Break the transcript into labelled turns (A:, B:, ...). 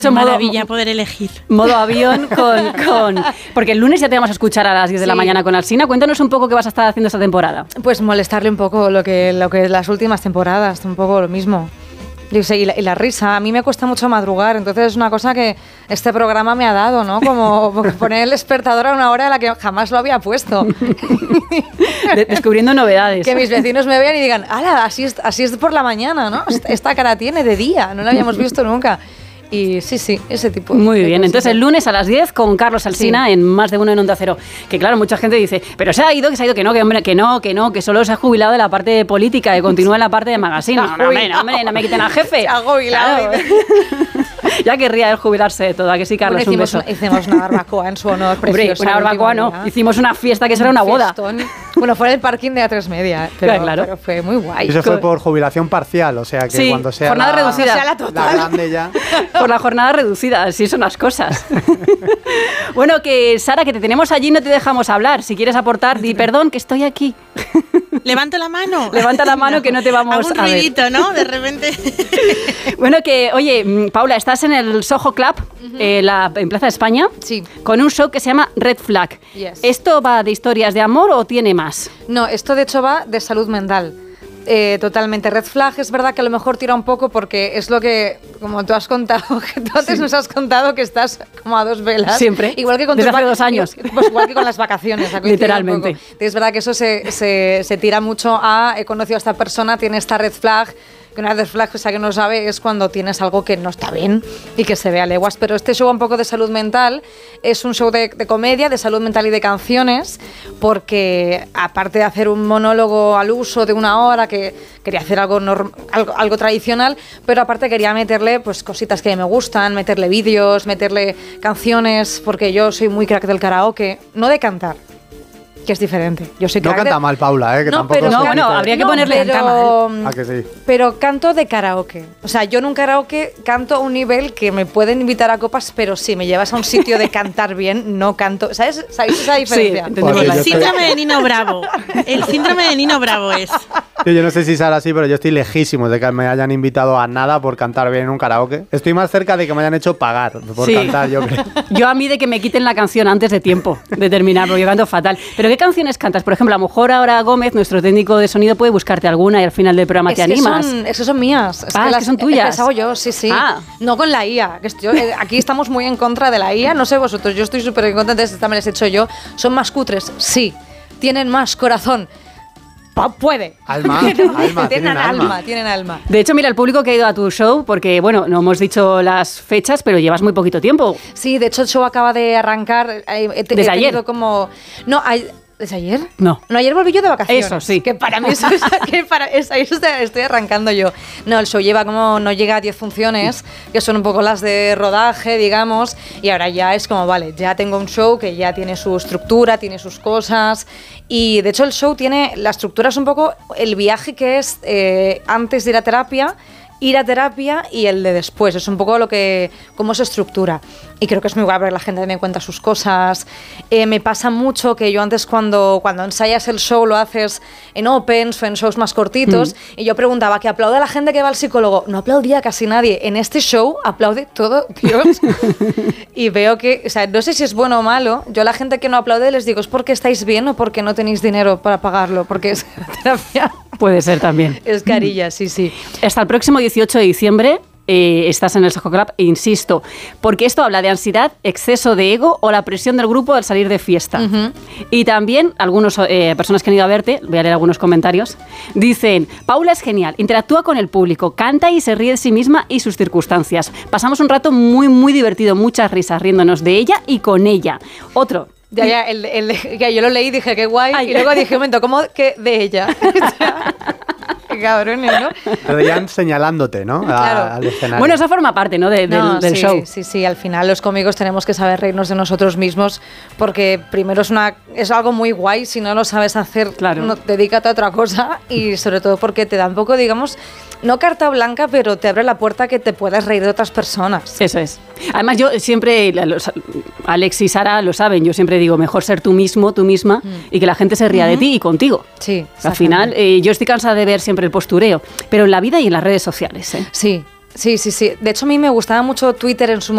A: Maravilla poder elegir.
B: Modo avión porque el lunes ya te vamos a escuchar a las 10 de la mañana con Alsina. Cuéntanos un poco qué vas a estar haciendo esta temporada.
C: Pues molestarle un poco lo que las últimas temporadas, un poco lo mismo. Yo sé, y la risa, a mí me cuesta mucho madrugar, entonces es una cosa que este programa me ha dado, ¿no? Como poner el despertador a una hora a la que jamás lo había puesto.
B: Descubriendo novedades.
C: Que mis vecinos me vean y digan, ¡hala! Así es por la mañana, ¿no? Esta cara tiene de día, no la habíamos visto nunca. Y sí, ese tipo.
B: Muy bien, entonces el lunes a las 10 con Carlos Alsina en Más de Uno en Onda Cero. Que claro, mucha gente dice, pero se ha ido, que no, que solo se ha jubilado de la parte política, que continúa en la parte de magazine. No me quiten al jefe.
C: Se ha jubilado.
B: Claro. Ya querría él jubilarse de todo, ¿a que sí, Carlos?
C: Bueno, hicimos una barbacoa en su honor, preciosa.
B: Una barbacoa no, hicimos una fiesta que será una boda.
C: Bueno, fue en el parking de A3 Media, pero fue muy guay.
D: Eso fue por jubilación parcial, o sea que cuando sea
B: jornada reducida.
C: Sea la total.
D: La grande ya.
B: Por la jornada reducida, así son las cosas. Bueno, que Sara, que te tenemos allí, no te dejamos hablar. Si quieres aportar, di perdón, que estoy aquí.
A: Levanto la mano.
B: Levanta la mano que no te vamos
A: a ver. Un ruidito, ¿no? De repente.
B: Bueno, que, oye, Paula, estás en el Soho Club, en Plaza de España, con un show que se llama Red Flag.
C: Yes.
B: ¿Esto va de historias de amor o tiene más?
C: No, esto de hecho va de salud mental. Totalmente. Red Flag es verdad que a lo mejor tira un poco porque es lo que, como tú has contado, que tú antes nos has contado que estás como a dos velas.
B: Siempre.
C: Igual que con
B: desde hace 2 años.
C: Pues igual que con las vacaciones.
B: Literalmente.
C: Es verdad que eso se tira mucho a he conocido a esta persona, tiene esta red flag. Que una red flag, o sea, que no sabe, es cuando tienes algo que no está bien y que se ve a leguas. Pero este show un poco de salud mental es un show de comedia, de salud mental y de canciones, porque aparte de hacer un monólogo al uso de 1 hora, que quería hacer algo tradicional, pero aparte quería meterle pues cositas que me gustan, meterle vídeos, meterle canciones, porque yo soy muy crack del karaoke, no de cantar. Que es diferente. Yo soy
D: no canta mal, Paula, que
C: no,
D: tampoco.
C: Pero
B: bueno, habría que ponerle
C: mal.
D: ¿A que sí?
C: Pero canto de karaoke. O sea, yo en un karaoke canto a un nivel que me pueden invitar a copas, pero si me llevas a un sitio de cantar bien, no canto. ¿Sabéis esa diferencia?
B: Sí, entendemos.
A: El síndrome de Nino Bravo. El síndrome de Nino Bravo es.
D: Yo no sé si será así, pero yo estoy lejísimo de que me hayan invitado a nada por cantar bien en un karaoke. Estoy más cerca de que me hayan hecho pagar por cantar, yo creo.
B: Yo a mí de que me quiten la canción antes de tiempo de terminar, porque yo canto fatal. ¿Pero qué canciones cantas? Por ejemplo, a lo mejor ahora Gómez, nuestro técnico de sonido, puede buscarte alguna y al final del programa te animas.
C: Es que son mías.
B: Es que son tuyas.
C: Las hago yo, sí. No con la IA. Aquí estamos muy en contra de la IA, no sé vosotros, yo estoy súper en contra de esta, me las he hecho yo. ¿Son más cutres? Sí. ¿Tienen más corazón? Puede. Tienen alma.
B: De hecho, mira, el público que ha ido a tu show, porque, bueno, no hemos dicho las fechas, pero llevas muy poquito tiempo.
C: Sí, de hecho el show acaba de arrancar.
B: ¿Desde ayer?
C: No, ¿desde ayer?
B: No.
C: No, ayer volví yo de vacaciones.
B: Eso, sí.
C: Que para mí eso estoy arrancando yo. No, el show no llega a 10 funciones, que son un poco las de rodaje, digamos, y ahora ya es como, vale, ya tengo un show que ya tiene su estructura, tiene sus cosas, y de hecho el show tiene, la estructura es un poco el viaje que es antes de ir a terapia y el de después. Es un poco cómo se estructura. Y creo que es muy guay ver la gente me cuenta sus cosas. Me pasa mucho que yo antes cuando ensayas el show lo haces en opens o en shows más cortitos y yo preguntaba, ¿que aplaude a la gente que va al psicólogo? No aplaudía casi nadie. En este show aplaude todo Dios. Y veo que, o sea, no sé si es bueno o malo. Yo a la gente que no aplaude les digo, ¿es porque estáis bien o porque no tenéis dinero para pagarlo? Porque es terapia.
B: Puede ser también.
C: Es carilla, sí.
B: Hasta el próximo 18 de diciembre estás en el Soho Club, e insisto, porque esto habla de ansiedad, exceso de ego o la presión del grupo al salir de fiesta. Y también algunas personas que han ido a verte, voy a leer algunos comentarios, dicen, Paula es genial, interactúa con el público, canta y se ríe de sí misma y sus circunstancias. Pasamos un rato muy, muy divertido, muchas risas riéndonos de ella y con ella. Otro.
C: Ya, yo lo leí y dije, qué guay, y luego dije, un momento, ¿cómo que de ella? Qué cabrones, ¿no?
D: Pero ya señalándote, ¿no?
C: Claro.
D: Al escenario.
B: Bueno, eso forma parte, ¿no? del show.
C: Sí, al final los cómicos tenemos que saber reírnos de nosotros mismos, porque primero es algo muy guay, si no lo sabes hacer,
B: claro.
C: Dedícate a otra cosa, y sobre todo porque te da un poco, digamos, no carta blanca, pero te abre la puerta a que te puedas reír de otras personas.
B: Eso es. Además, yo siempre, Alex y Sara lo saben, yo siempre digo, mejor ser tú mismo, tú misma, y que la gente se ría de ti y contigo.
C: Sí.
B: Al final, yo estoy cansada de ver siempre el postureo, pero en la vida y en las redes sociales.
C: Sí. De hecho, a mí me gustaba mucho Twitter en su